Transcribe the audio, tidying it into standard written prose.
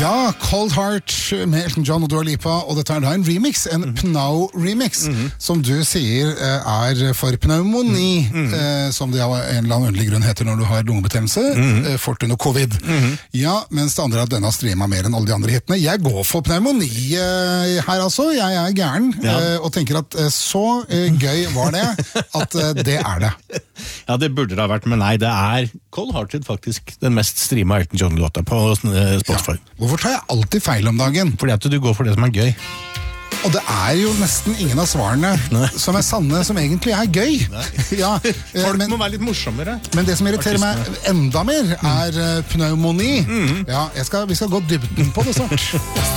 Ja, Cold Heart med Elton John og Dua Lipa, og dette da en remix, en Pnau-remix, som du sier for pneumoni, som det av en eller annen underlig grunn heter når du har lungebetennelse, fort under covid. Ja, mens det andre at denne streamet mer enn alle de andre hitene. Jeg går for pneumoni her altså, jeg gæren, og tenker at så gøy var det, at det det. Ja, det burde det ha vært, men nei, det Cold Hearted faktisk den mest streama Elton John-låta på Spotify. Ja. Hvorfor tar jeg alltid feil om dagen? Fordi at du går for det som gøy. Og det jo nesten ingen av svarene som sanne, som egentlig gøy. Ja, folk må være litt morsommere. Men det som irriterer meg enda mer pneumoni. Ja, vi skal gå dybden på det snart.